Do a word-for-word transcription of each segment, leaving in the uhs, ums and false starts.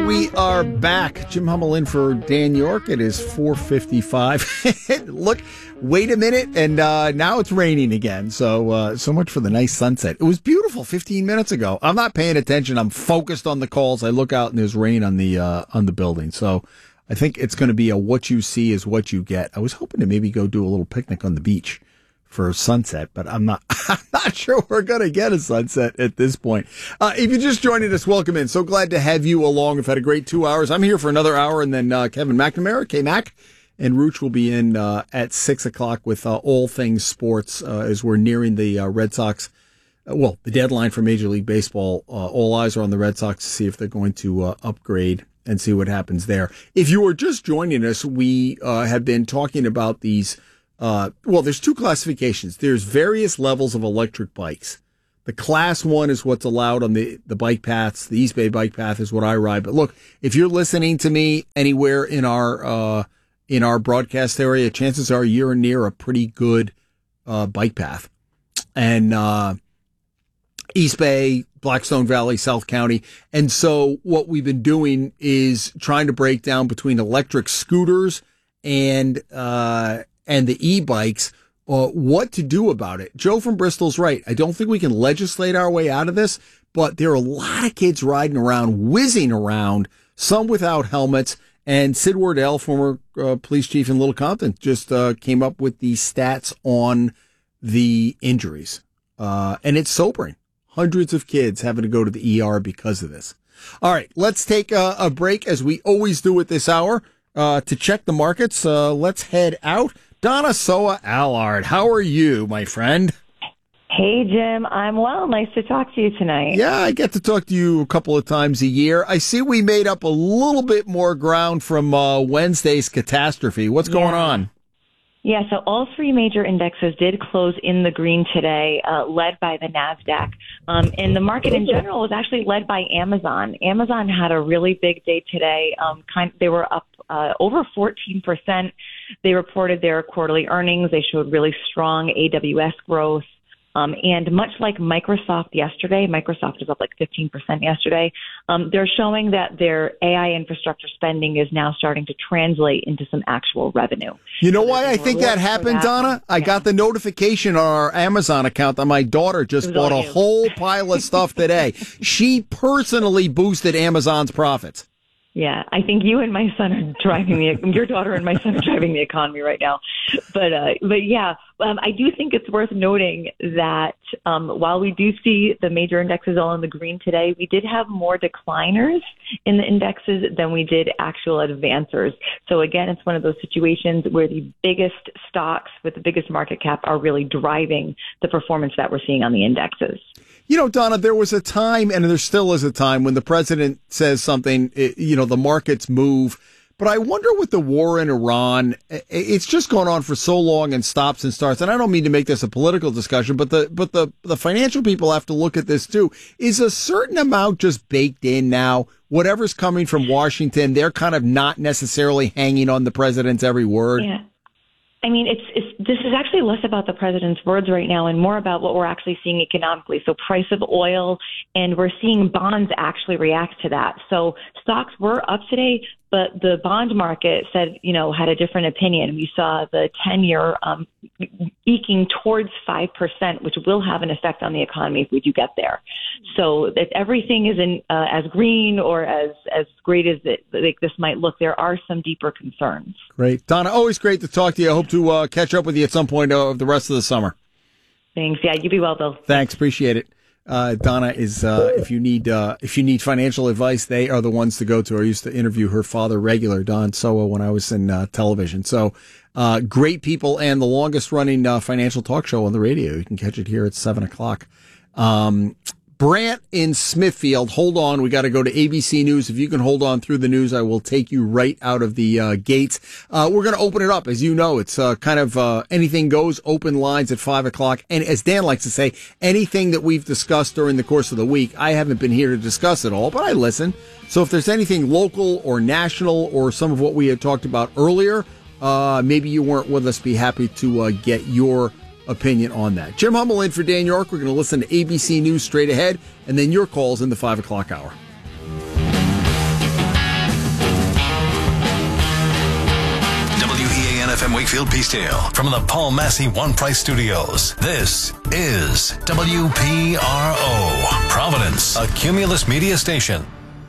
And we are back. Jim Hummel in for Dan York. It is four fifty-five. Look, wait a minute, and uh, now it's raining again. So uh, so much for the nice sunset. It was beautiful fifteen minutes ago. I'm not paying attention. I'm focused on the calls. I look out, and there's rain on the uh, on the building. So I think it's going to be a what you see is what you get. I was hoping to maybe go do a little picnic on the beach for sunset, but I'm not I'm not sure we're going to get a sunset at this point. Uh, if you're just joining us, welcome in. So glad to have you along. We've had a great two hours. I'm here for another hour, and then uh, Kevin McNamara, K-Mac, and Rooch will be in uh, at six o'clock with uh, all things sports uh, as we're nearing the uh, Red Sox. Uh, well, the deadline for Major League Baseball. Uh, all eyes are on the Red Sox to see if they're going to uh, upgrade and see what happens there. If you are just joining us, we uh, have been talking about these Uh, well, there's two classifications. There's various levels of electric bikes. The class one is what's allowed on the, the bike paths. The East Bay bike path is what I ride. But look, if you're listening to me anywhere in our, uh, in our broadcast area, chances are you're near a pretty good, uh, bike path. And, uh, East Bay, Blackstone Valley, South County. And so what we've been doing is trying to break down between electric scooters and, uh, and the e-bikes, uh, what to do about it. Joe from Bristol's right. I don't think we can legislate our way out of this, but there are a lot of kids riding around, whizzing around, some without helmets. And Sid Wardell, former uh, police chief in Little Compton, just uh, came up with the stats on the injuries. Uh, and it's sobering. Hundreds of kids having to go to the E R because of this. All right, let's take a, a break, as we always do at this hour, uh, to check the markets. Uh, let's head out. Donna Soa Allard, how are you, my friend? Hey, Jim. I'm well. Nice to talk to you tonight. Yeah, I get to talk to you a couple of times a year. I see we made up a little bit more ground from uh, Wednesday's catastrophe. What's yeah. going on? Yeah, so all three major indexes did close in the green today, uh, led by the NASDAQ. Um, and the market in general was actually led by Amazon. Amazon had a really big day today. Um, kind, they were up uh, over fourteen percent. They reported their quarterly earnings. They showed really strong A W S growth. Um, and much like Microsoft yesterday, Microsoft is up like fifteen percent yesterday, um, they're showing that their A I infrastructure spending is now starting to translate into some actual revenue. You know so why I think that happened, that. Donna? I yeah. got the notification on our Amazon account that my daughter just bought a you. whole pile of stuff today. She personally boosted Amazon's profits. Yeah, I think you and my son are driving the, your daughter and my son are driving the economy right now. But, uh, but yeah, um, I do think it's worth noting that, um, while we do see the major indexes all in the green today, we did have more decliners in the indexes than we did actual advancers. So again, it's one of those situations where the biggest stocks with the biggest market cap are really driving the performance that we're seeing on the indexes. You know, Donna, there was a time, and there still is a time, when the president says something, it, you know, the markets move. But I wonder with the war in Iran, it's just gone on for so long and stops and starts. And I don't mean to make this a political discussion, but the but the, the financial people have to look at this too. Is a certain amount just baked in now? Whatever's coming from Washington, they're kind of not necessarily hanging on the president's every word. Yeah. I mean, it's, it's this is actually less about the president's words right now and more about what we're actually seeing economically. So price of oil, and we're seeing bonds actually react to that. So stocks were up today, but the bond market said, you know, had a different opinion. We saw the ten-year um, eking towards five percent, which will have an effect on the economy if we do get there. So if everything isn't uh, as green or as, as great as it, like this might look, there are some deeper concerns. Great. Donna, always great to talk to you. I hope to uh, catch up with you at some point of the rest of the summer. Thanks. Yeah, you be well, Bill. Thanks. Appreciate it. Uh, Donna is, uh, if you need, uh, if you need financial advice, they are the ones to go to. I used to interview her father regular, Don Soa, when I was in uh, television. So, uh, great people, and the longest running uh, financial talk show on the radio. You can catch it here at seven o'clock. Um, Brant in Smithfield, hold on. We got to go to A B C News. If you can hold on through the news, I will take you right out of the uh, gates. Uh, we're going to open it up. As you know, it's uh, kind of uh, anything goes, open lines at five o'clock. And as Dan likes to say, anything that we've discussed during the course of the week, I haven't been here to discuss it all, but I listen. So if there's anything local or national or some of what we had talked about earlier, uh, maybe you weren't with us, be happy to uh, get your opinion on that. Jim Hummel in for Dan York. We're going to listen to A B C News straight ahead, and then your calls in the five o'clock hour. F M Wakefield Peacedale from the Paul Massey One Price Studios. This is W P R O, Providence, a Cumulus media station.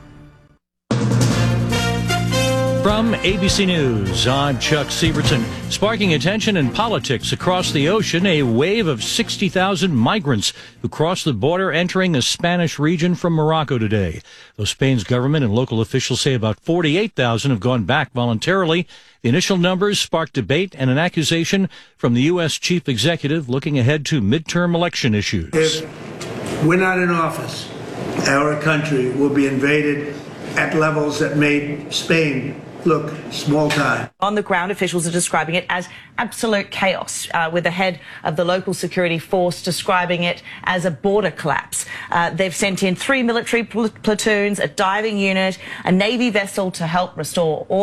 From A B C News, I'm Chuck Sievertson. Sparking attention in politics across the ocean, a wave of sixty thousand migrants who crossed the border entering a Spanish region from Morocco today. Though Spain's government and local officials say about forty-eight thousand have gone back voluntarily, the initial numbers sparked debate and an accusation from the U S chief executive looking ahead to midterm election issues. If we're not in office, our country will be invaded at levels that made Spain look small time. On the ground, officials are describing it as absolute chaos, uh, with the head of the local security force describing it as a border collapse. Uh, they've sent in three military pl- platoons, a diving unit, a Navy vessel to help restore order.